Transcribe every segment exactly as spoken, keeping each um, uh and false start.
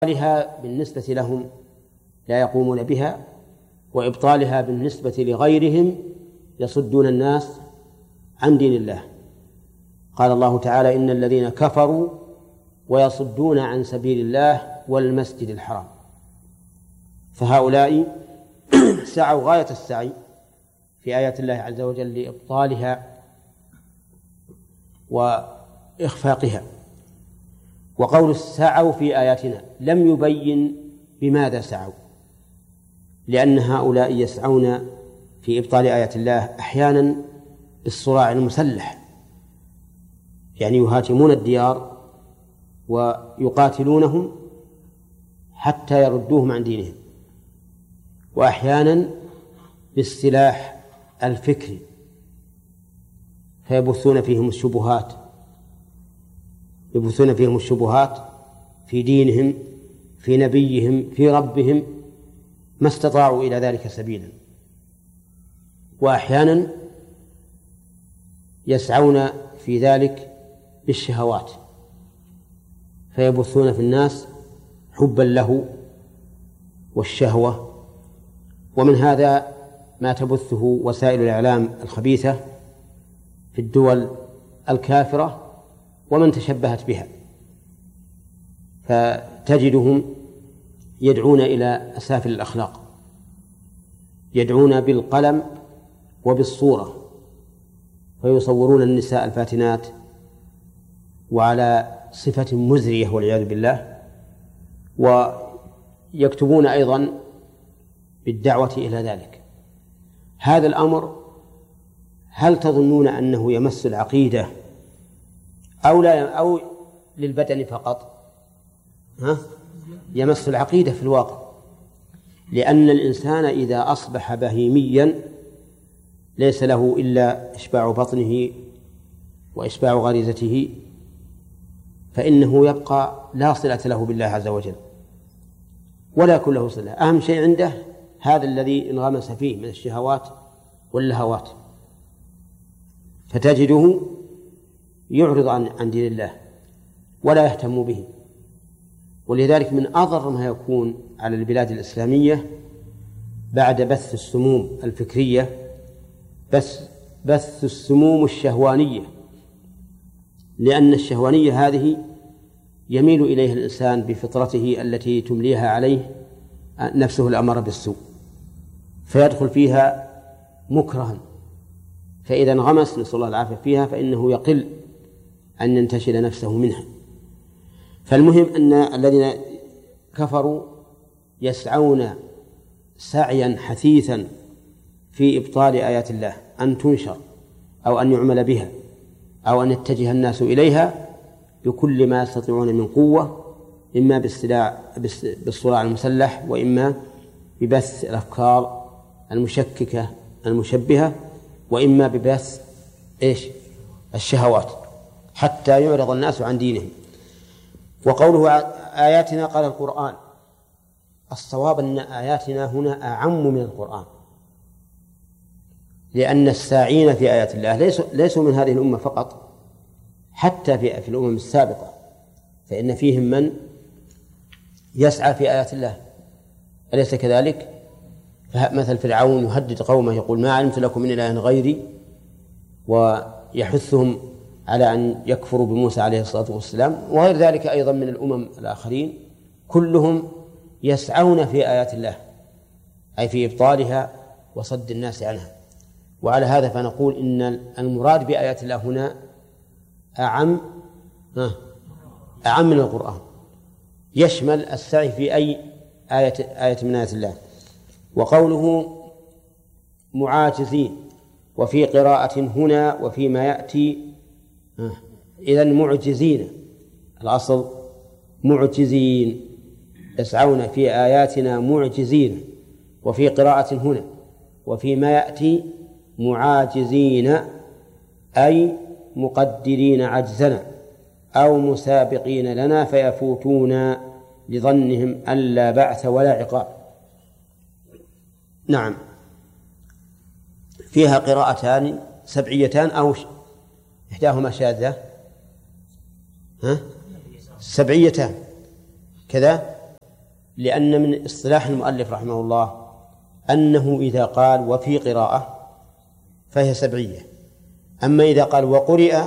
إبطالها بالنسبة لهم لا يقومون بها، وإبطالها بالنسبة لغيرهم يصدون الناس عن دين الله. قال الله تعالى: إن الذين كفروا ويصدون عن سبيل الله والمسجد الحرام. فهؤلاء سعوا غاية السعي في آيات الله عز وجل لإبطالها وإخفاقها. وقول سعوا في آياتنا لم يبين بماذا سعوا، لأن هؤلاء يسعون في إبطال آيات الله أحيانا بالصراع المسلح، يعني يهاجمون الديار ويقاتلونهم حتى يردوهم عن دينهم، وأحيانا بالسلاح الفكري فيبثون فيهم الشبهات يبثون فيهم الشبهات في دينهم، في نبيهم، في ربهم، ما استطاعوا إلى ذلك سبيلا. وأحيانا يسعون في ذلك بالشهوات فيبثون في الناس حبا له والشهوة. ومن هذا ما تبثه وسائل الإعلام الخبيثة في الدول الكافرة ومن تشبهت بها، فتجدهم يدعون إلى أسافل الأخلاق، يدعون بالقلم وبالصورة، فيصورون النساء الفاتنات وعلى صفة مزرية والعياذ بالله، ويكتبون أيضا بالدعوة إلى ذلك. هذا الأمر هل تظنون أنه يمس العقيدة أو لا أو للبدن فقط؟ ها؟ يمس العقيدة في الواقع، لأن الإنسان إذا أصبح بهيميا ليس له إلا إشباع بطنه وإشباع غريزته، فإنه يبقى لا صلة له بالله عز وجل ولا يكون له صلة. أهم شيء عنده هذا الذي انغمس فيه من الشهوات واللهوات، فتجده يعرض عن عن دين الله ولا يهتم به. ولذلك من أضر ما يكون على البلاد الإسلامية بعد بث السموم الفكرية بس بث السموم الشهوانية، لأن الشهوانية هذه يميل إليها الإنسان بفطرته التي تمليها عليه نفسه الأمارة بالسوء، فيدخل فيها مكرها، فإذا انغمس نسأل الله العافية فيها فإنه يقل أن ينتشل نفسه منها. فالمهم أن الذين كفروا يسعون سعيا حثيثا في إبطال آيات الله، أن تنشر أو أن يعمل بها أو أن يتجه الناس إليها بكل ما يستطيعون من قوة، إما بالصراع المسلح وإما ببث الأفكار المشككة المشبهة وإما ببث إيش الشهوات حتى يعرض الناس عن دينهم. وقوله آياتنا قال القرآن، الصواب أن آياتنا هنا أعم من القرآن، لأن الساعين في آيات الله ليسوا, ليسوا من هذه الأمة فقط، حتى في, في الأمم السابقة فإن فيهم من يسعى في آيات الله، أليس كذلك؟ مثل فرعون يهدد قومه يقول: ما علمت لكم من إله غيري، ويحثهم على أن يكفروا بموسى عليه الصلاة والسلام، وغير ذلك أيضا من الأمم الآخرين، كلهم يسعون في آيات الله أي في إبطالها وصد الناس عنها. وعلى هذا فنقول إن المراد بآيات الله هنا أعم أعم من القرآن، يشمل السعي في أي آية, آية من آيات الله. وقوله معاجزين، وفي قراءة هنا وفيما يأتي إذن معجزين، الأصل معجزين، يسعون في آياتنا معجزين. وفي قراءة هنا وفيما يأتي معاجزين أي مقدرين عجزنا أو مسابقين لنا فيفوتون لظنهم أن لا بعث ولا عقاب. نعم، فيها قراءتان سبعيتان أو إحداهما شاذة، ها سبعيتان كذا لأن من اصطلاح المؤلف رحمه الله أنه إذا قال وفي قراءة فهي سبعية، أما إذا قال وقرئ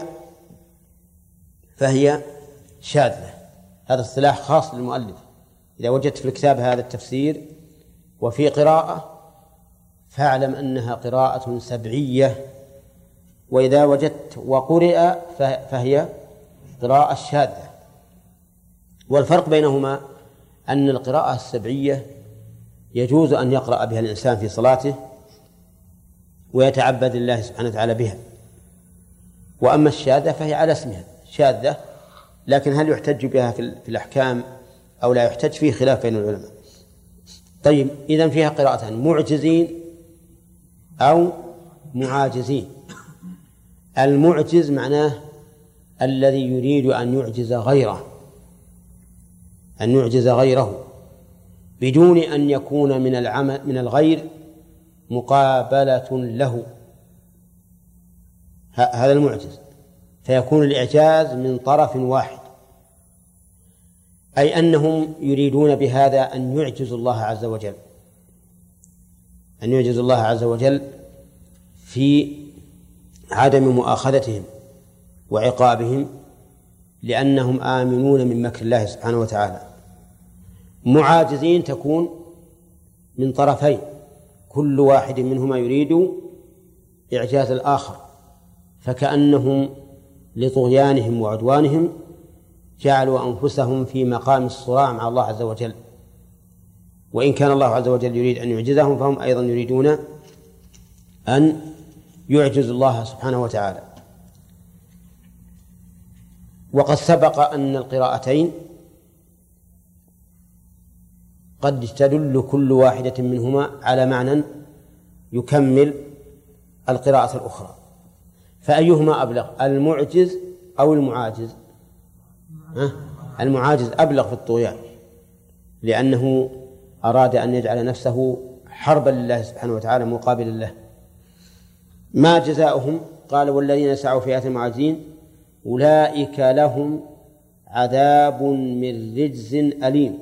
فهي شاذة. هذا اصطلاح خاص للمؤلف. إذا وجدت في الكتاب هذا التفسير وفي قراءة فاعلم أنها قراءة سبعية، وإذا وجدت وقرئ فهي قراءة شاذة. والفرق بينهما أن القراءة السبعية يجوز أن يقرأ بها الإنسان في صلاته ويتعبد الله سبحانه وتعالى بها، وأما الشاذة فهي على اسمها شاذة، لكن هل يحتج بها في الأحكام أو لا يحتج؟ فيه خلاف بين العلماء. طيب، إذن فيها قراءتان: معجزين أو معاجزين. المعجز معناه الذي يريد أن يعجز غيره، أن يعجز غيره بدون أن يكون من العمل من الغير مقابلة له، هذا المعجز، فيكون الإعجاز من طرف واحد، أي أنهم يريدون بهذا أن يعجزوا الله عز وجل، أن يعجزوا الله عز وجل في عدم مؤاخذتهم وعقابهم، لأنهم آمنون من مكر الله سبحانه وتعالى. معاجزين تكون من طرفين، كل واحد منهما يريد إعجاز الآخر، فكأنهم لطغيانهم وعدوانهم جعلوا أنفسهم في مقام الصراع مع الله عز وجل، وإن كان الله عز وجل يريد أن يعجزهم فهم أيضا يريدون أن يعجزوا الله سبحانه وتعالى. وقد سبق أن القراءتين قد تدل كل واحدة منهما على معنى يكمل القراءة الأخرى، فأيهما أبلغ، المعجز أو المعاجز؟ أه؟ المعاجز أبلغ في الطغيان، لأنه أراد أن يجعل نفسه حربا لله سبحانه وتعالى مقابل له. ما جزاؤهم؟ قال والذين سعوا في آياتنا معاجزين أولئك لهم عذاب من رجز أليم.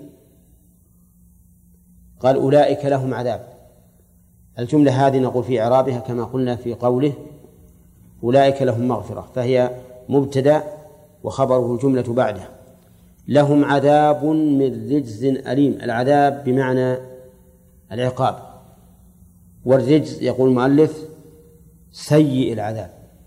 قال أولئك لهم عذاب. الجملة هذه نقول في إعرابها كما قلنا في قوله أولئك لهم مغفرة، فهي مبتدأ وخبره الجملة بعده. لهم عذاب من رجز أليم، العذاب بمعنى العقاب، والرجز يقول المؤلف سيء العذاب.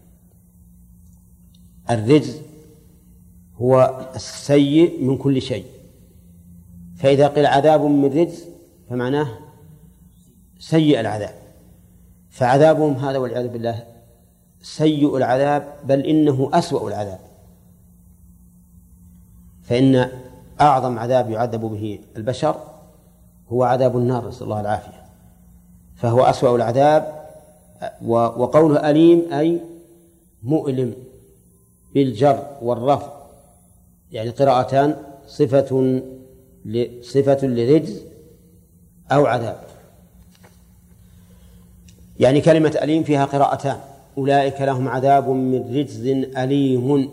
الرجز هو السيء من كل شيء، فإذا قيل عذاب من رجز فمعناه سيء العذاب، فعذابهم هذا والعياذ بالله سيء العذاب، بل إنه أسوأ العذاب، فإن أعظم عذاب يعذب به البشر هو عذاب النار، نسأل الله العافية، فهو أسوأ العذاب. وقوله أليم أي مؤلم بالجر والرفع، يعني قراءتان، صفة صفة لرجز أو عذاب. يعني كلمة أليم فيها قراءتان، أولئك لهم عذاب من رجز أليم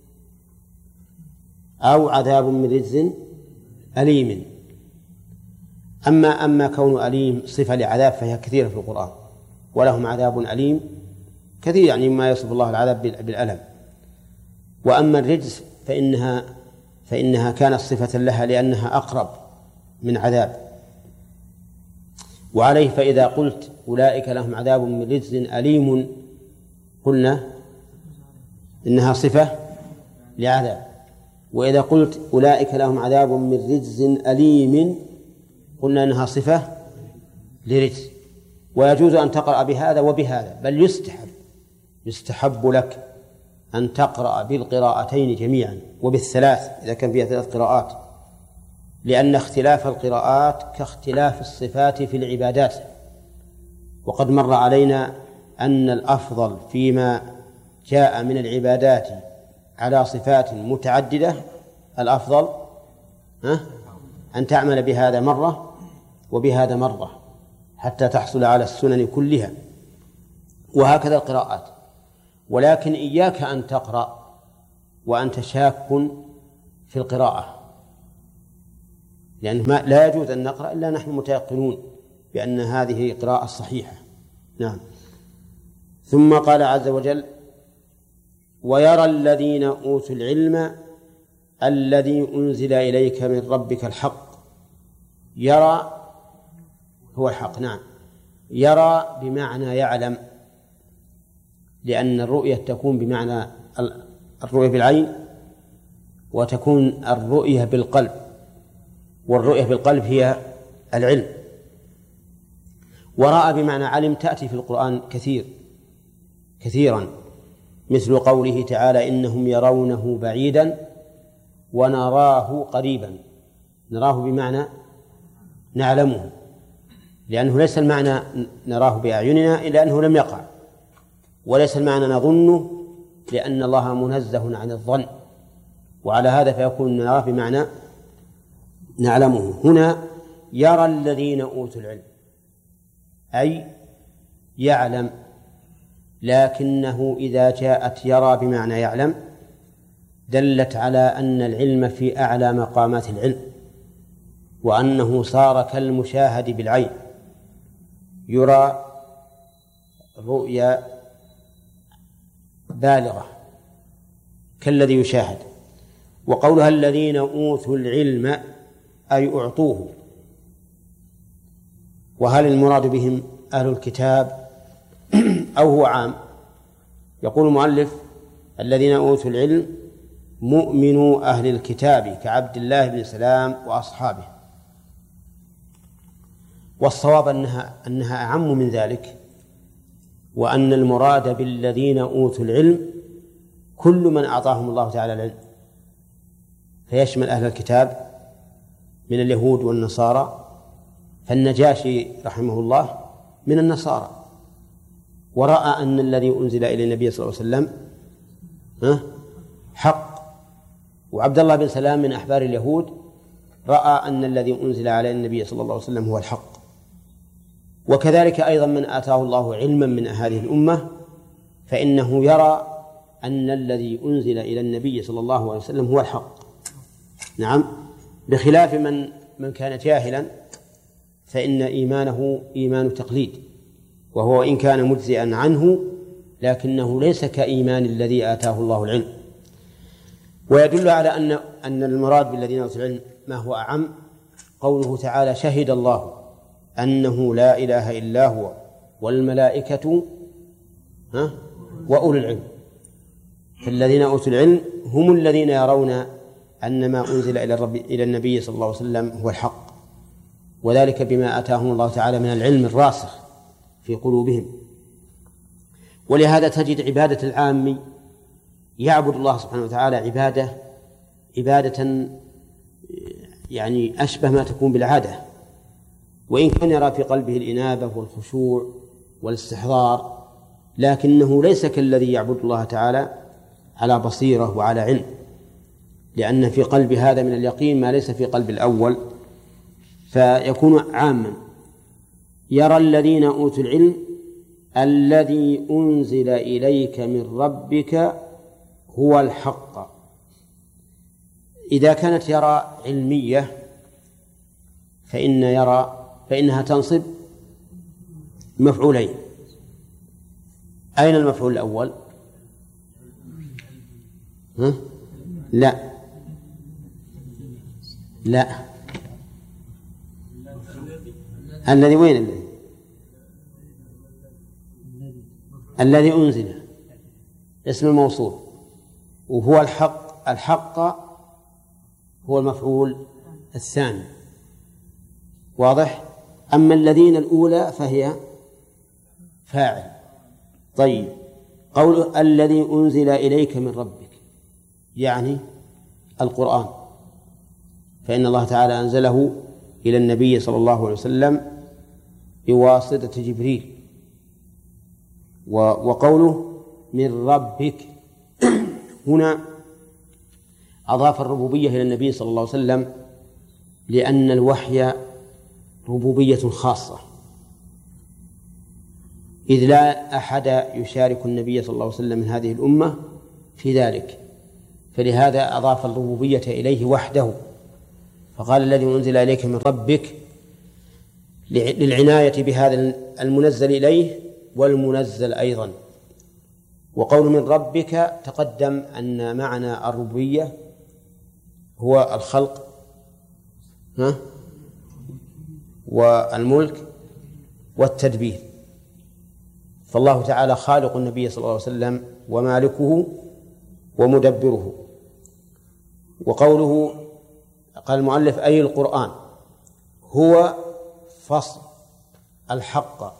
أو عذاب من رجز أليم. أما أما كون أليم صفة لعذاب فهي كثيرة في القرآن، ولهم عذاب أليم كثير، يعني ما يصف الله العذاب بالألم. وأما الرجز فإنها فإنها كانت صفة لها لأنها أقرب من عذاب. وعليه فإذا قلت أولئك لهم عذاب من رجز أليم قلنا إنها صفة لعذاب، وإذا قلت أولئك لهم عذاب من رجز أليم قلنا إنها صفة لرجز. ويجوز أن تقرأ بهذا وبهذا، بل يستحب يستحب لك أن تقرأ بالقراءتين جميعا وبالثلاث إذا كان فيها ثلاث قراءات، لأن اختلاف القراءات كاختلاف الصفات في العبادات. وقد مر علينا أن الأفضل فيما جاء من العبادات على صفات متعددة، الأفضل أن تعمل بهذا مرة وبهذا مرة حتى تحصل على السنن كلها، وهكذا القراءات. ولكن إياك أن تقرأ وأنت شاك في القراءة، لأنه لا يجوز أن نقرأ إلا نحن متيقنون بأن هذه قراءة صحيحة. نعم. ثم قال عز وجل: ويرى الذين أوتوا العلم الذي أنزل إليك من ربك الحق. يرى هو الحق. نعم. يرى بمعنى يعلم، لأن الرؤية تكون بمعنى الرؤية بالعين، وتكون الرؤية بالقلب، والرؤية بالقلب هي العلم. ورأى بمعنى علم تأتي في القرآن كثير كثيرا، مثل قوله تعالى: إنهم يرونه بعيدا ونراه قريبا. نراه بمعنى نعلمه، لأنه ليس المعنى نراه بأعيننا إلا أنه لم يقع، وليس المعنى نظنه لأن الله منزه عن الظن، وعلى هذا فيكون نراه بمعنى نعلمه. هنا يرى الذين أوتوا العلم أي يعلم، لكنه إذا جاءت يرى بمعنى يعلم دلت على أن العلم في أعلى مقامات العلم، وأنه صار كالمشاهد بالعين، يرى رؤيا بالغة كالذي يشاهد. وقولها الذين أوتوا العلم أي أعطوه. وهل المراد بهم أهل الكتاب أو هو عام؟ يقول المؤلف: الذين أوتوا العلم مؤمنوا أهل الكتاب كعبد الله بن سلام وأصحابه. والصواب أنها, أنها أعم من ذلك، وأن المراد بالذين أوتوا العلم كل من أعطاهم الله تعالى العلم، فيشمل أهل الكتاب من اليهود والنصارى، فالنجاشي رحمه الله من النصارى، ورأى أن الذي أنزل إلى النبي صلى الله عليه وسلم حق. وعبد الله بن سلام من أحبار اليهود رأى أن الذي أنزل على النبي صلى الله عليه وسلم هو الحق. وكذلك أيضا من آتاه الله علما من هذه الأمة فإنه يرى أن الذي أنزل إلى النبي صلى الله عليه وسلم هو الحق. نعم، بخلاف من من كان جاهلا فإن إيمانه إيمان تقليد، وهو إن كان مجزئا عنه لكنه ليس كإيمان الذي آتاه الله العلم. ويدل على أن أن المراد بالذين أوتوا العلم ما هو أعم قوله تعالى: شهد الله أنه لا إله إلا هو والملائكة ها وأولو العلم. فالذين أوتوا العلم هم الذين يرون أن ما أنزل إلى الرب إلى النبي صلى الله عليه وسلم هو الحق، وذلك بما آتاهم الله تعالى من العلم الراسخ في قلوبهم. ولهذا تجد عبادة العام يعبد الله سبحانه وتعالى عبادة عبادة يعني أشبه ما تكون بالعادة، وإن كان يرى في قلبه الإنابة والخشوع والاستحضار، لكنه ليس كالذي يعبد الله تعالى على بصيرة وعلى علم، لأن في قلب هذا من اليقين ما ليس في قلب الأول، فيكون عاما. يرى الذين أوتوا العلم الذي أنزل إليك من ربك هو الحق. إذا كانت يرى علمية فإن يرى فإنها تنصب مفعولين. أين المفعول الأول؟ ها؟ لا لا الذي وين الذي الذي أنزل اسم الموصول، وهو الحق. الحق هو المفعول الثاني، واضح؟ أما الذين الأولى فهي فاعل. طيب، قول الذي أنزل إليك من ربك يعني القرآن، فإن الله تعالى أنزله إلى النبي صلى الله عليه وسلم بواسطة جبريل. وقوله من ربك هنا أضاف الربوبية إلى النبي صلى الله عليه وسلم، لأن الوحي ربوبية خاصة، إذ لا أحد يشارك النبي صلى الله عليه وسلم من هذه الأمة في ذلك، فلهذا أضاف الربوبية إليه وحده. فقال الذي أنزل إليك من ربك للعناية بهذا المنزل إليه والمنزل أيضا. وقول من ربك تقدم أن معنى الربوبية هو الخلق والملك والتدبير، فالله تعالى خالق النبي صلى الله عليه وسلم ومالكه ومدبره. وقوله قال المؤلف أي القرآن هو فصل الحق.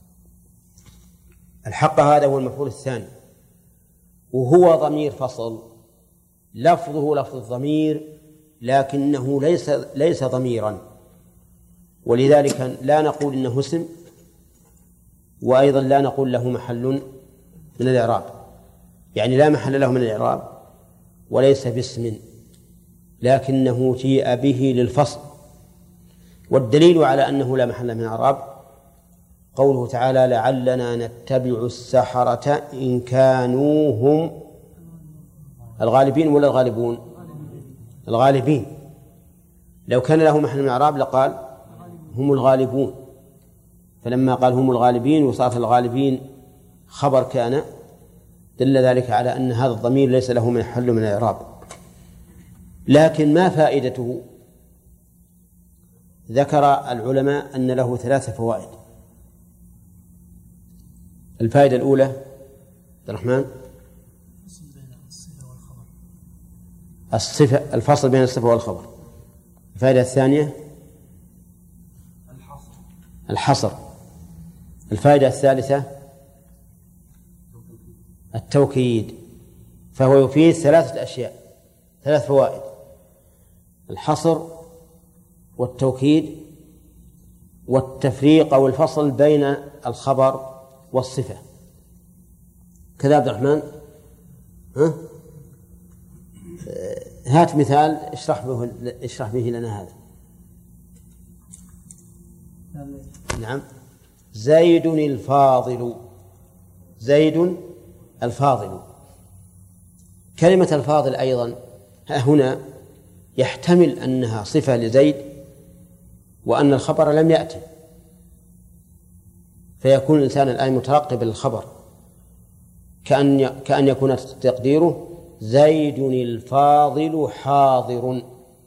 الحق هذا هو المفعول الثاني، وهو ضمير فصل، لفظه لفظ الضمير لكنه ليس ليس ضميرا، ولذلك لا نقول إنه اسم، وأيضا لا نقول له محل من الإعراب، يعني لا محل له من الإعراب وليس باسم، لكنه جيء به للفصل. والدليل على أنه لا محل من الإعراب قوله تعالى لعلنا نتبع السحرة إن كانوا هم الغالبين ولا الغالبون الغالبين. لو كان له محل من الإعراب لقال هم الغالبون، فلما قال هم الغالبين وصارت الغالبين خبر كان دل ذلك على أن هذا الضمير ليس له محل من الإعراب. لكن ما فائدته؟ ذكر العلماء أن له ثلاث فوائد. الفائدة الأولى عبد الرحمن الصفة، الفصل بين الصفة والخبر. الفائدة الثانية الحصر. الفائدة الثالثة التوكيد. فهو يفيد ثلاثة أشياء، ثلاث فوائد: الحصر والتوكيد والتفريق أو الفصل بين الخبر والصفة. كذا عبد الرحمن؟ ها؟ هات مثال اشرح به اشرح به لنا هذا. نعم. زيد الفاضل. زيد الفاضل. كلمة الفاضل أيضا هنا يحتمل أنها صفة لزيد وأن الخبر لم يأتي، فيكون الإنسان الآن مترقب للخبر، كأن كأن يكون تقديره زيد الفاضل حاضر.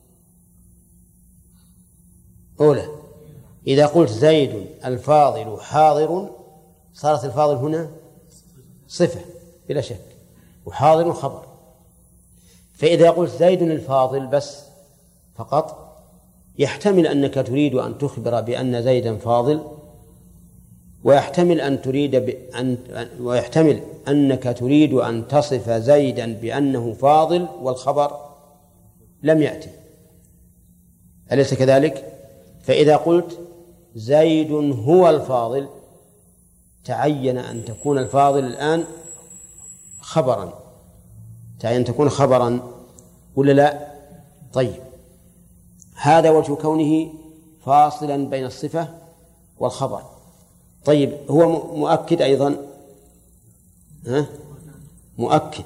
أولى إذا قلت زيد الفاضل حاضر صارت الفاضل هنا صفة بلا شك، وحاضر خبر. فإذا قلت زيد الفاضل بس فقط يحتمل أنك تريد أن تخبر بأن زيدا فاضل، ويحتمل أن تريد بأن ويحتمل أنك تريد أن تصف زيدا بأنه فاضل والخبر لم يأتي، أليس كذلك؟ فإذا قلت زيد هو الفاضل تعين أن تكون الفاضل الآن خبرا، تعين أن تكون خبرا ولا لا؟ طيب، هذا وجه كونه فاصلا بين الصفة والخبر. طيب، هو مؤكد أيضا، ها؟ مؤكد،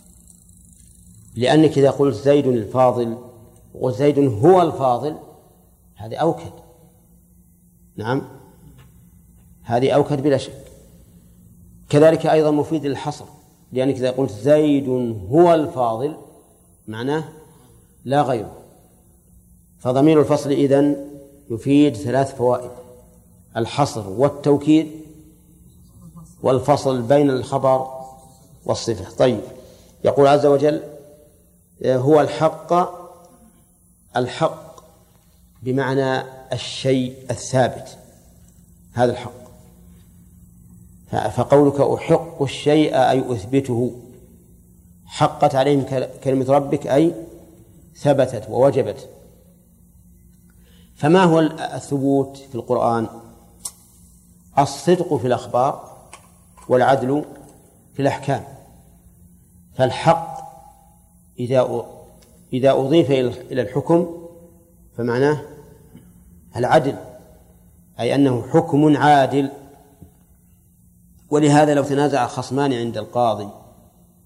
لأنك إذا قلت زيد الفاضل وقلت زيد هو الفاضل هذه أوكد. نعم، هذه أوكد بلا شك. كذلك أيضا مفيد للحصر، لأنك إذا قلت زيد هو الفاضل معناه لا غيره. فضمير الفصل إذن يفيد ثلاث فوائد: الحصر والتوكيد والفصل بين الخبر والصفة. طيب، يقول عز وجل هو الحق. الحق بمعنى الشيء الثابت، هذا الحق. فقولك أحق الشيء أي أثبته، حقت عليهم كلمة ربك أي ثبتت ووجبت. فما هو الثبوت في القرآن؟ الصدق في الأخبار والعدل في الأحكام. فالحق إذا إذا أضيف إلى الحكم فمعناه العدل، أي أنه حكم عادل. ولهذا لو تنازع خصمان عند القاضي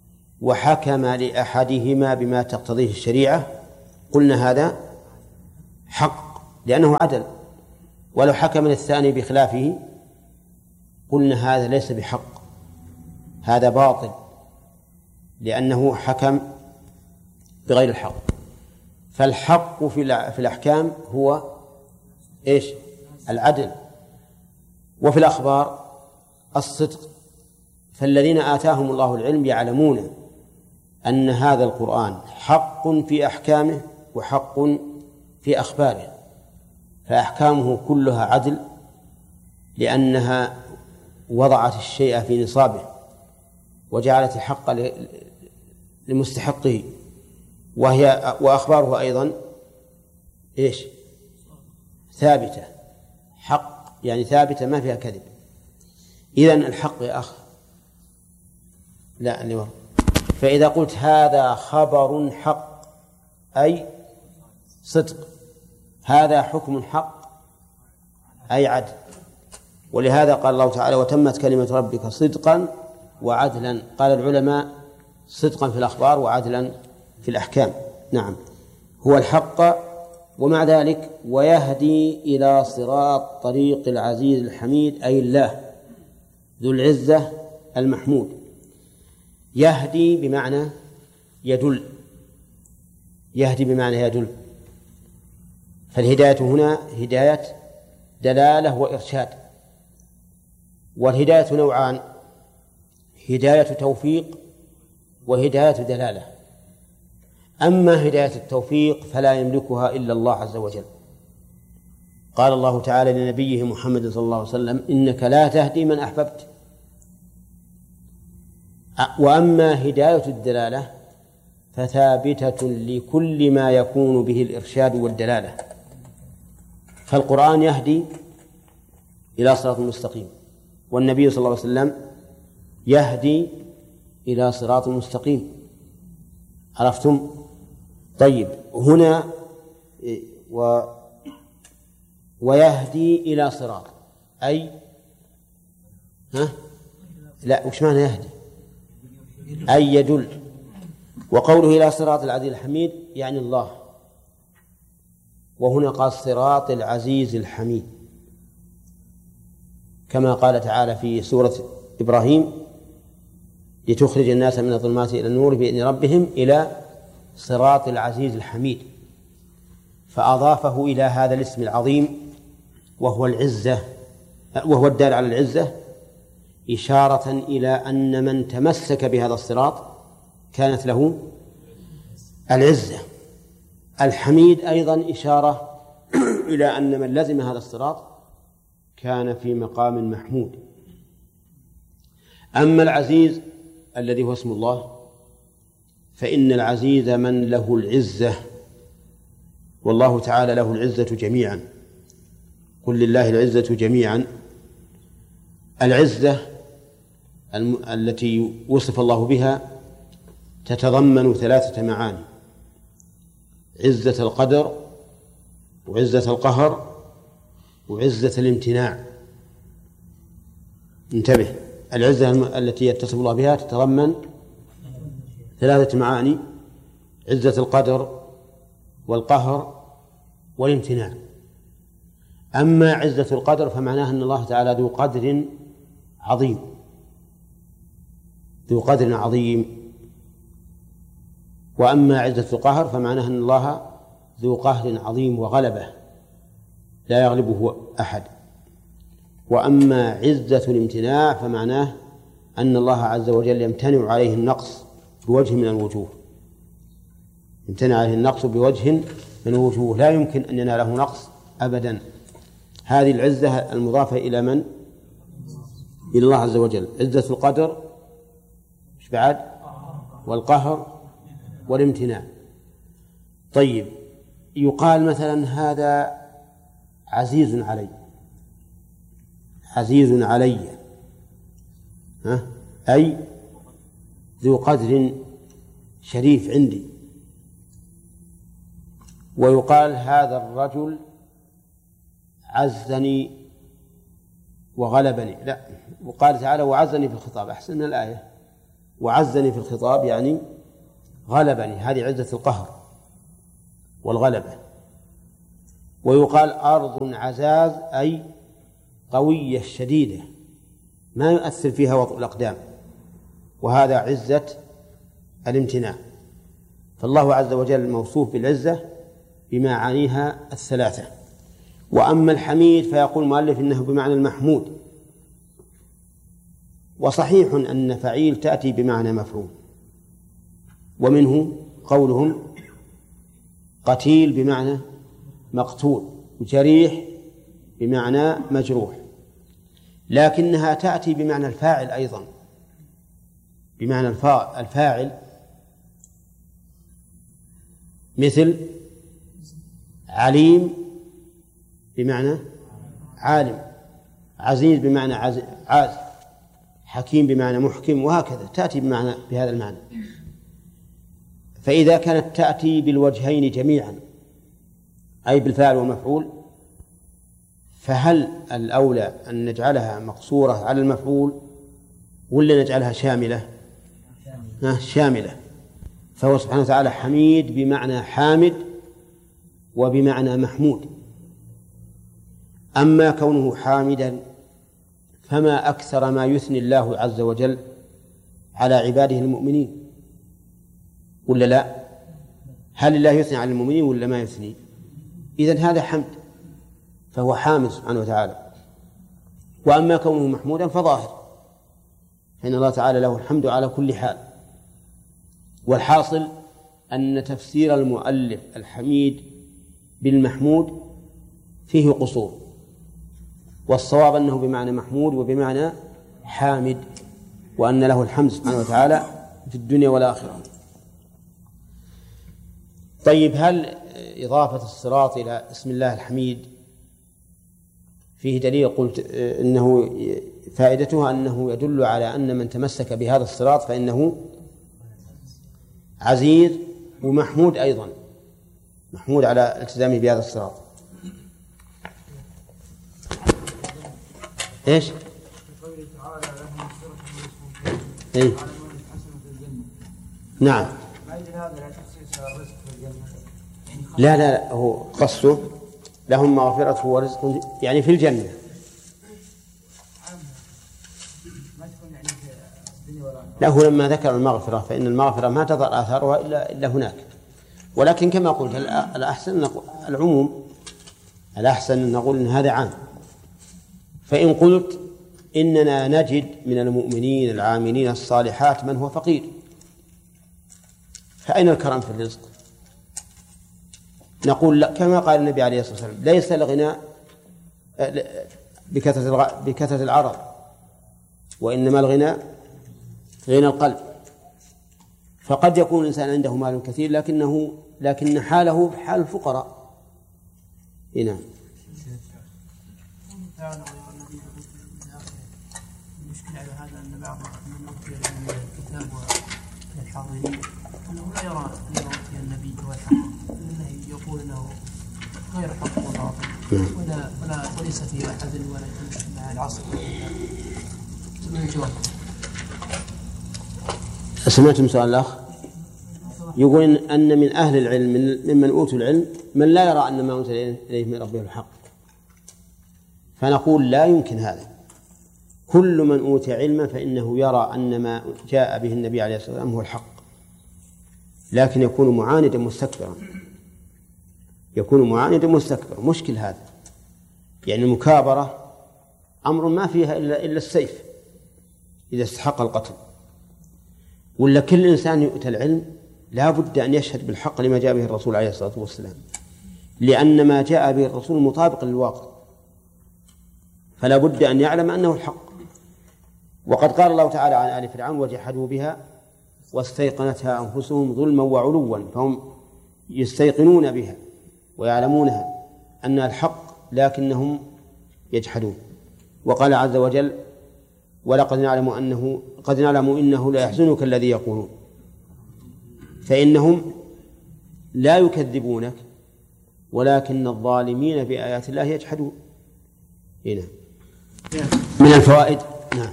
وحكم لأحدهما بما تقتضيه الشريعة قلنا هذا حق لأنه عدل، ولو حكم الثاني بخلافه قلنا هذا ليس بحق، هذا باطل لأنه حكم بغير الحق. فالحق في الأحكام هو إيش؟ العدل. وفي الأخبار الصدق. فالذين آتاهم الله العلم يعلمون أن هذا القرآن حق في أحكامه وحق في أخباره، فأحكامه كلها عدل لأنها وضعت الشيء في نصابه وجعلت الحق لمستحقه، وهي وأخباره أيضا إيش؟ ثابتة، حق يعني ثابتة ما فيها كذب. إذن الحق يا أخ لا اللي ورد. فإذا قلت هذا خبر حق أي صدق، هذا حكم حق أي عدل. ولهذا قال الله تعالى وتمت كلمة ربك صدقا وعدلا. قال العلماء صدقا في الأخبار وعدلا في الأحكام. نعم هو الحق. ومع ذلك ويهدي إلى صراط طريق العزيز الحميد أي الله ذو العزة المحمود. يهدي بمعنى يدل، يهدي بمعنى يدل. فالهداية هنا هداية دلالة وإرشاد. والهداية نوعان: هداية توفيق وهداية دلالة. أما هداية التوفيق فلا يملكها إلا الله عز وجل. قال الله تعالى لنبيه محمد صلى الله عليه وسلم إنك لا تهدي من أحببت. وأما هداية الدلالة فثابتة لكل ما يكون به الإرشاد والدلالة. فالقرآن يهدي إلى صراط مستقيم، والنبي صلى الله عليه وسلم يهدي إلى صراط مستقيم. عرفتم؟ طيب هنا و ويهدي إلى صراط أي ها؟ لا وش معنى يهدي؟ أي يدل. وقوله إلى صراط العزيز الحميد يعني الله. وهنا قال صراط العزيز الحميد كما قال تعالى في سورة إبراهيم لتخرج الناس من الظلمات إلى النور بإذن ربهم إلى صراط العزيز الحميد، فأضافه إلى هذا الاسم العظيم وهو العزة، وهو الدال على العزة، إشارة إلى أن من تمسك بهذا الصراط كانت له العزة. الحميد أيضا إشارة إلى أن من لزم هذا الصراط كان في مقام محمود. أما العزيز الذي هو اسم الله فإن العزيز من له العزة، والله تعالى له العزة جميعا. قل لله العزة جميعا. العزة الم... التي وصف الله بها تتضمن ثلاثة معاني: عزة القدر وعزة القهر وعزة الامتناع. انتبه، العزة الم... التي يتصف الله بها تتضمن ثلاثة معاني: عزة القدر والقهر والامتناع. أما عزة القدر فمعناها أن الله تعالى ذو قدر عظيم، ذو قدر عظيم. وأما عزة القهر فمعناها أن الله ذو قهر عظيم وغلبة لا يغلبه أحد. وأما عزة الامتناع فمعناه أن الله عز وجل يمتنع عليه النقص بوجه من الوجوه، يمتنع عليه النقص بوجه من الوجوه، لا يمكن أن يناله نقص أبدا. هذه العزة المضافة إلى من؟ إلى الله عز وجل. عزة القدر مش بعد؟ والقهر والامتناع. طيب يقال مثلا هذا عزيز علي، عزيز علي ها؟ أي ذو قدر شريف عندي. ويقال هذا الرجل عزني وغلبني، لا، وقال تعالى وعزني في الخطاب. أحسن من الآية، وعزني في الخطاب يعني غلبني. هذه عزة القهر والغلبة. ويقال أرض عزاز أي قوية شديدة ما يؤثر فيها وطء الأقدام، وهذا عزة الامتناع. فالله عز وجل موصوف بالعزة بمعانيها الثلاثة. وأما الحميد فيقول المؤلف إنه بمعنى المحمود، وصحيح أن فعيل تأتي بمعنى مفعول، ومنه قولهم قتيل بمعنى مقتول، جريح بمعنى مجروح، لكنها تأتي بمعنى الفاعل أيضا، بمعنى الفاعل، مثل عليم بمعنى عالم، عزيز بمعنى عاز، حكيم بمعنى محكم، وهكذا تأتي بمعنى بهذا المعنى. فإذا كانت تأتي بالوجهين جميعا أي بالفاعل والمفعول، فهل الأولى أن نجعلها مقصورة على المفعول ولا نجعلها شاملة؟ شاملة, شاملة. فهو سبحانه وتعالى حميد بمعنى حامد وبمعنى محمود. أما كونه حامدا فما أكثر ما يثني الله عز وجل على عباده المؤمنين، ولا لا؟ هل الله يثني على المؤمنين ولا ما يثني؟ إذن هذا حمد، فهو حامد سبحانه وتعالى. وأما كونه محمودا فظاهر، فإن الله تعالى له الحمد على كل حال. والحاصل أن تفسير المؤلف الحميد بالمحمود فيه قصور، والصواب أنه بمعنى محمود وبمعنى حامد، وأن له الحمد سبحانه وتعالى في الدنيا والآخرة. طيب، هل إضافة الصراط إلى اسم الله الحميد فيه دليل؟ قلت إنه فائدتها أنه يدل على أن من تمسك بهذا الصراط فإنه عزيز ومحمود أيضا، محمود على التزامه بهذا الصراط. إيش؟ إيه؟ نعم. لا لا، هو قصده لهم مغفرة ورزق يعني في الجنة. له لما ذكر المغفرة فإن المغفرة ما تظهر آثارها إلا, إلا هناك، ولكن كما قلت الأحسن نقول العموم، الأحسن أن نقول إن هذا عام. فإن قلت إننا نجد من المؤمنين العاملين الصالحات من هو فقير، فأين الكرم في الرزق؟ نقول لا، كما قال النبي عليه الصلاة والسلام: ليس الغنى بكثرة العرض، وإنما الغنى غنى القلب. فقد يكون الإنسان عنده مال كثير لكنه لكن حاله حال الفقراء. هنا المشكلة على هذا أن بعض من أوتي الكتاب والحاضرين أنه لا يرى أن أوتي النبي هو الحق، أنه يقول أنه غير حق وباطل، ولا ولا وليس في أحد ولا يمشي مع العصر. سمعتم سؤال الأخ؟ يقول أن من أهل العلم ممن أوتوا العلم من لا يرى أن ما أنزل إليه من ربه الحق، فنقول لا يمكن هذا. كل من أوتي علما فإنه يرى أن ما جاء به النبي عليه الصلاة والسلام هو الحق، لكن يكون معاندا مستكبرا، يكون معاندا مستكبرا. مشكل هذا، يعني المكابرة أمر ما فيها إلا, إلا السيف إذا استحق القتل. ولا كل إنسان يؤتى العلم لا بد أن يشهد بالحق لما جاء به الرسول عليه الصلاة والسلام، لأن ما جاء به الرسول مطابق للواقع، فلا بد أن يعلم أنه الحق. وقد قال الله تعالى عن آل فرعون: وجحدوا بها واستيقنتها أنفسهم ظلما وعلوا، فهم يستيقنون بها ويعلمونها أنها الحق لكنهم يجحدون. وقال عز وجل: ولقد نعلم أنه قد نعلم إنه لا يحزنك الذي يقولون. فإنهم لا يكذبونك ولكن الظالمين بآيات الله يجحدون. هنا من الفوائد نعم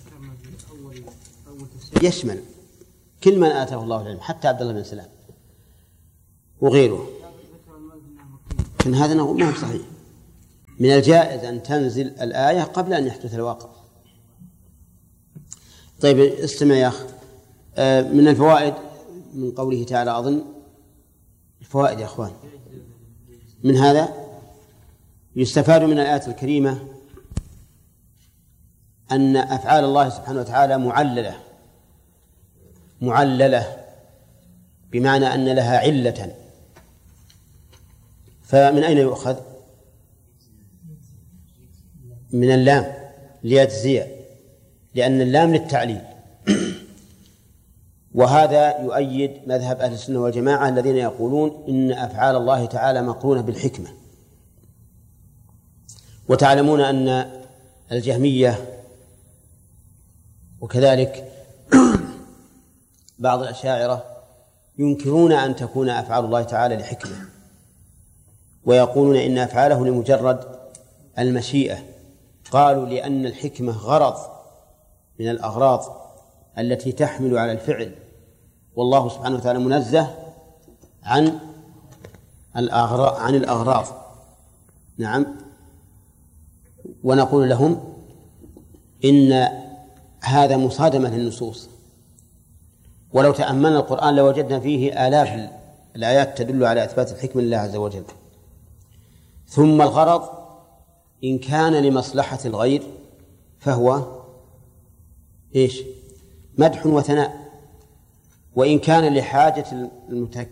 يشمل كل من آتاه الله العلم حتى عبد الله بن سلام وغيره. لكن هذا نقول ما هو صحيح. من الجائز أن تنزل الآية قبل أن يحدث الواقع. طيب استمع يا أخ، من الفوائد من قوله تعالى أظن الفوائد يا أخوان من هذا يستفاد من الآية الكريمة أن أفعال الله سبحانه وتعالى معللة معللة بمعنى أن لها علة. فمن أين يؤخذ؟ من اللام ليجزي، لأن اللام للتعليل. وهذا يؤيد مذهب أهل السنة والجماعة الذين يقولون إن أفعال الله تعالى مقرونة بالحكمة. وتعلمون أن الجهمية وكذلك بعض الأشاعرة ينكرون أن تكون أفعال الله تعالى لحكمة، ويقولون إن أفعاله لمجرد المشيئة. قالوا لأن الحكمة غرض من الأغراض التي تحمل على الفعل، والله سبحانه وتعالى منزه عن الأغراض عن الأغراض. نعم. ونقول لهم إن هذا مصادمة للنصوص، ولو تأملنا القرآن لوجدنا فيه آلاف الآيات تدل على إثبات الحكمة لله عز وجل. ثم الغرض إن كان لمصلحة الغير فهو إيش؟ مدح وثناء، وإن كان لحاجة المتك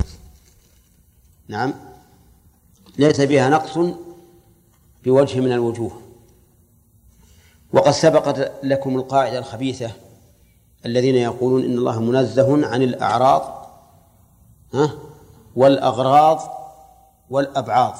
نعم ليس بها نقص بوجه من الوجوه. وقد سبقت لكم القاعدة الخبيثة الذين يقولون إن الله منزه عن الأعراض ها والأغراض والأبعاض.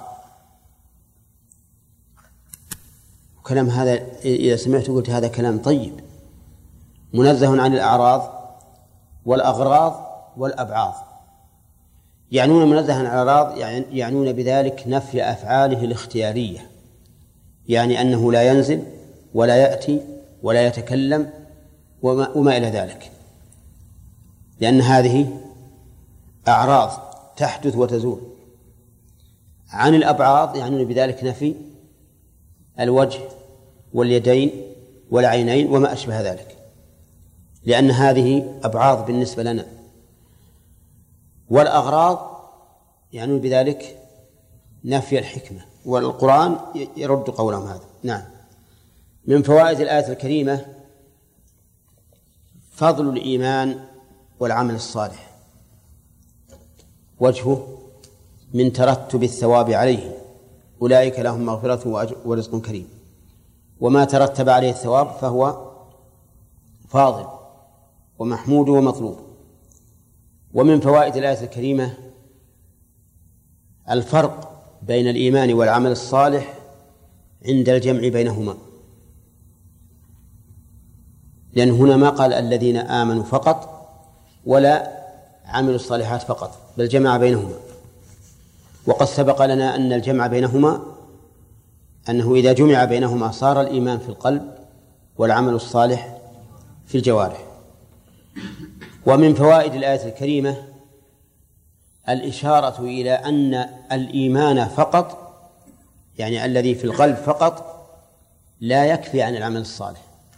كلام هذا إذا سمعت قلت هذا كلام طيب. منزه عن الأعراض والأغراض والأبعاض، يعنون منزه عن الأعراض يعنون بذلك نفي أفعاله الاختيارية، يعني أنه لا ينزل ولا يأتي ولا يتكلم وما, وما إلى ذلك، لأن هذه أعراض تحدث وتزول. عن الأبعاض يعنون بذلك نفي الوجه واليدين والعينين وما أشبه ذلك، لأن هذه أبعاض بالنسبة لنا. والأغراض يعنون بذلك نفي الحكمة، والقرآن يرد قولهم هذا. نعم. من فوائد الآية الكريمة فضل الإيمان والعمل الصالح، وجهه من ترتب الثواب عليه، أولئك لهم مغفرة ورزق كريم. وما ترتب عليه الثواب فهو فاضل ومحمود ومطلوب. ومن فوائد الآية الكريمة الفرق بين الإيمان والعمل الصالح عند الجمع بينهما، لأن هنا ما قال الذين آمنوا فقط ولا عملوا الصالحات فقط، بل جمع بينهما. وقد سبق لنا أن الجمع بينهما أنه إذا جمع بينهما صار الإيمان في القلب والعمل الصالح في الجوارح. ومن فوائد الآية الكريمة الإشارة إلى أن الإيمان فقط، يعني الذي في القلب فقط، لا يكفي عن العمل الصالح،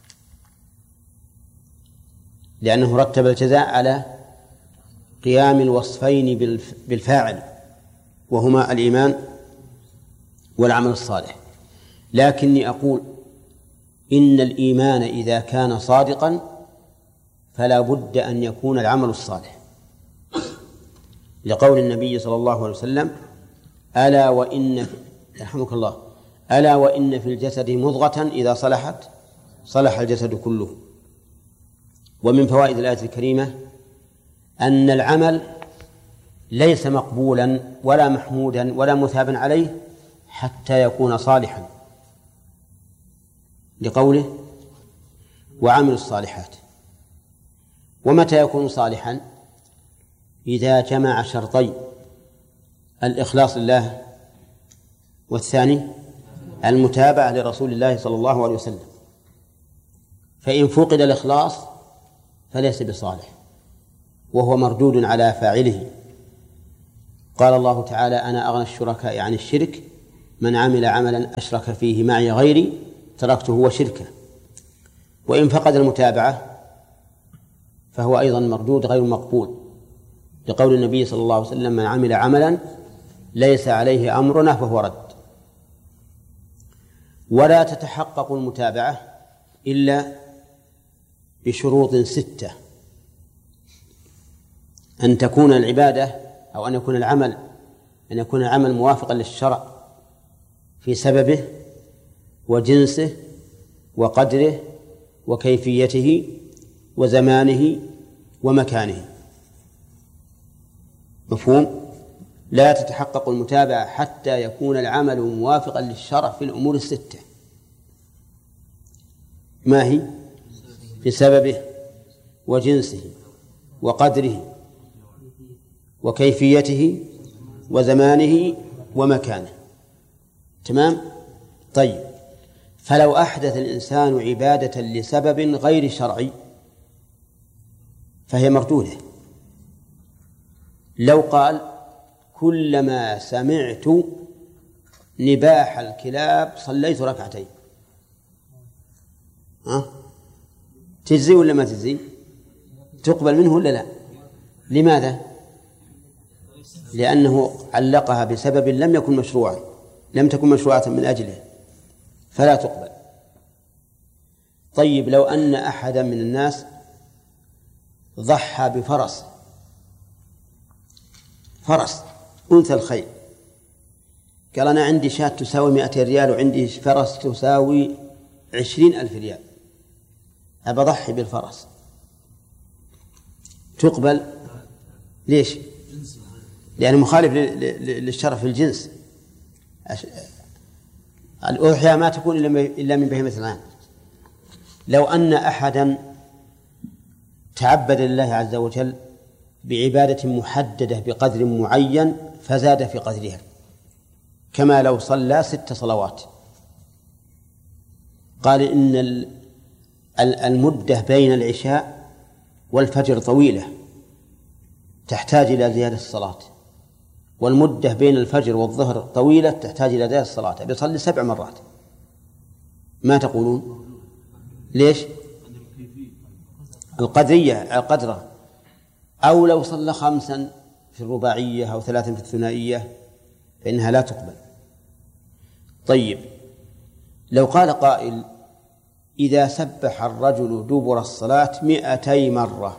لأنه رتب الجزاء على قيام الوصفين بالفاعل وهما الإيمان والعمل الصالح. لكني أقول إن الإيمان إذا كان صادقا فلا بد أن يكون العمل الصالح، لقول النبي صلى الله عليه وسلم ألا وإن يرحمك الله ألا وإن في الجسد مضغة إذا صلحت صلح الجسد كله. ومن فوائد الآية الكريمة أن العمل ليس مقبولا ولا محمودا ولا مثابا عليه حتى يكون صالحا، لقوله وعمل الصالحات. ومتى يكون صالحا؟ إذا جمع شرطين: الإخلاص لله، والثاني المتابعة لرسول الله صلى الله عليه وسلم. فإن فقد الإخلاص فليس بصالح وهو مردود على فاعله. قال الله تعالى أنا أغنى الشركاء عن الشرك من عمل عملا أشرك فيه معي غيري تركته وشركه. وإن فقد المتابعة فهو أيضا مردود غير مقبول، لقول النبي صلى الله عليه وسلم من عمل عملا ليس عليه أمرنا فهو رد. ولا تتحقق المتابعة إلا بشروط ستة: أن تكون العبادة أو أن يكون العمل أن يكون العمل موافقا للشرع في سببه وجنسه وقدره وكيفيته وزمانه ومكانه. مفهوم؟ لا تتحقق المتابعة حتى يكون العمل موافقا للشرع في الأمور الستة. ما هي؟ في سببه وجنسه وقدره وكيفيته وزمانه ومكانه. تمام؟ طيب، فلو أحدث الإنسان عبادة لسبب غير شرعي فهي مردودة. لو قال كلما سمعت نباح الكلاب صليت ركعتين، ها؟ تجزي ولا ما تجزي؟ تقبل منه ولا لا؟ لماذا؟ لأنه علقها بسبب لم يكن مشروعا، لم تكن مشروعة من أجله، فلا تقبل. طيب، لو أن أحدا من الناس ضحى بفرس فرس أنثى الخيل، قال أنا عندي شاة تساوي مئة ريال وعندي فرس تساوي عشرين ألف ريال، أبى أضحي بالفرس، تقبل؟ ليش؟ لأنه مخالف للشرع في الجنس. الأضحية ما تكون إلا من بهيمة الأنعام. لو أن أحدا تعبد لله عز وجل بعبادة محددة بقدر معين فزاد في قدرها، كما لو صلى ست صلوات، قال إن المدة بين العشاء والفجر طويلة تحتاج إلى زيادة الصلاة، والمدة بين الفجر والظهر طويلة تحتاج إلى زيادة الصلاة، بيصلي سبع مرات، ما تقولون؟ ليش؟ القدرية القدرة. أو لو صلى خمسا في الرباعية أو ثلاثا في الثنائية فإنها لا تقبل. طيب، لو قال قائل إذا سبح الرجل دبر الصلاة مئتي مرة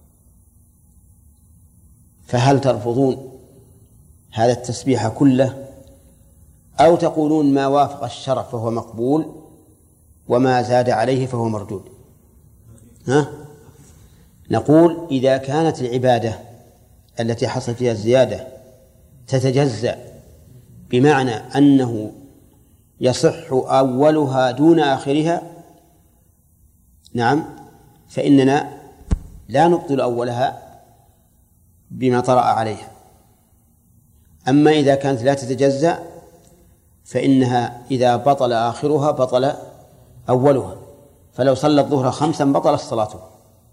فهل ترفضون هذا التسبيح كله أو تقولون ما وافق الشرع فهو مقبول وما زاد عليه فهو مردود؟ ها؟ نقول إذا كانت العبادة التي حصل فيها الزيادة تتجزأ بمعنى أنه يصح أولها دون آخرها، نعم، فإننا لا نبطل أولها بما طرأ عليها. أما إذا كانت لا تتجزأ فإنها إذا بطل آخرها بطل أولها، فلو صلى الظهر خمسا بطلت صلاته،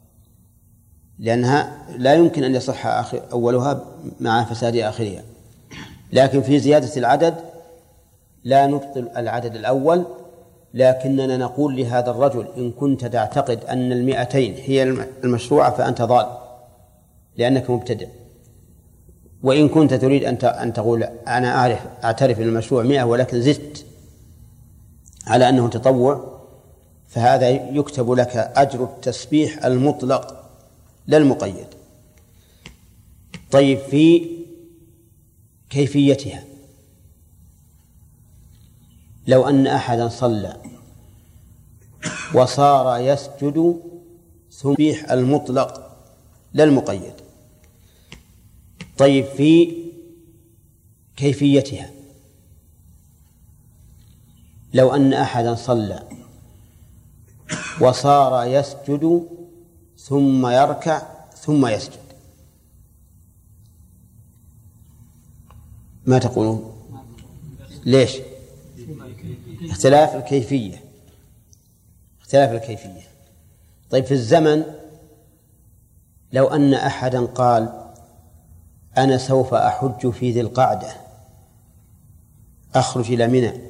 لأنها لا يمكن أن يصح آخر أولها مع فساد آخرها. لكن في زيادة العدد لا نبطل العدد الأول، لكننا نقول لهذا الرجل إن كنت تعتقد أن المئتين هي المشروعة فأنت ضال لأنك مبتدع، وإن كنت تريد أن تقول أنا أعرف أعترف أن المشروع مئة ولكن زدت على أنه تطوع، فهذا يكتب لك أجر التسبيح المطلق لا المقيد. طيب، في كيفيتها، لو أن أحدا صلى وصار يسجد تسبيح المطلق لا المقيد. طيب، في كيفيتها، لو أن أحدا صلى وصار يسجد ثم يركع ثم يسجد، ما تقولون؟ ليش؟ اختلاف الكيفية اختلاف الكيفية. طيب، في الزمن، لو أن أحدا قال أنا سوف أحج في ذي القعدة، أخرج إلى منى